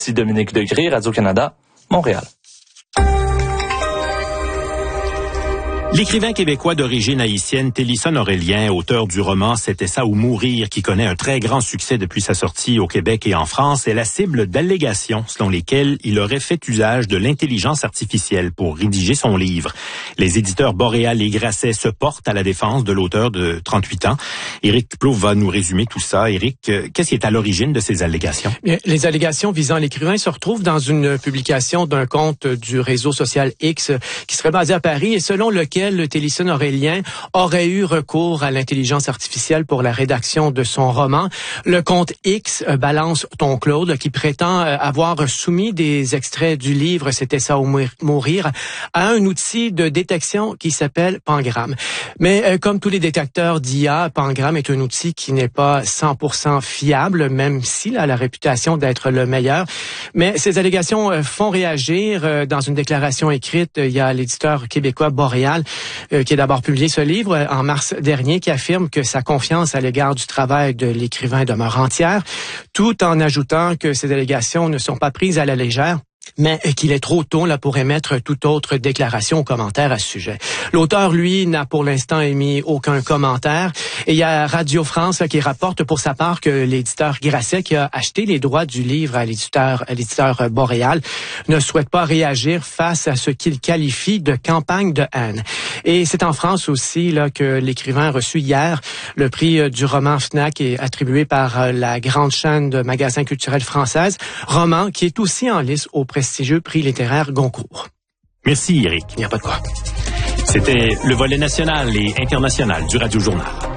Ici Dominique Degré, Radio-Canada, Montréal. L'écrivain québécois d'origine haïtienne Télisson Aurélien, auteur du roman « C'était ça ou mourir » qui connaît un très grand succès depuis sa sortie au Québec et en France, est la cible d'allégations selon lesquelles il aurait fait usage de l'intelligence artificielle pour rédiger son livre. Les éditeurs Boréal et Grasset se portent à la défense de l'auteur de 38 ans. Éric Plouffe va nous résumer tout ça. Éric, qu'est-ce qui est à l'origine de ces allégations? Bien, les allégations visant l'écrivain se retrouvent dans une publication d'un compte du réseau social X qui serait basé à Paris et selon lequel le Télisson Aurélien aurait eu recours à l'intelligence artificielle pour la rédaction de son roman. Le compte X, Balance ton Claude, qui prétend avoir soumis des extraits du livre « C'était ça ou mourir » à un outil de détection qui s'appelle Pangram. Mais comme tous les détecteurs d'IA, Pangram est un outil qui n'est pas 100% fiable, même s'il a la réputation d'être le meilleur. Mais ces allégations font réagir. Dans une déclaration écrite, il y a l'éditeur québécois Boréal qui a d'abord publié ce livre en mars dernier, qui affirme que sa confiance à l'égard du travail de l'écrivain demeure entière, tout en ajoutant que ces allégations ne sont pas prises à la légère, mais qu'il est trop tôt là pour émettre toute autre déclaration ou commentaire à ce sujet. L'auteur, lui, n'a pour l'instant émis aucun commentaire. Et il y a Radio France là, qui rapporte pour sa part que l'éditeur Grasset, qui a acheté les droits du livre à l'éditeur Boréal, ne souhaite pas réagir face à ce qu'il qualifie de campagne de haine. Et c'est en France aussi là que l'écrivain a reçu hier le prix du roman FNAC, est attribué par la grande chaîne de magasins culturels française, roman qui est aussi en lice au prestigieux prix littéraire Goncourt. Merci, Éric. Il n'y a pas de quoi. C'était le volet national et international du Radio Journal.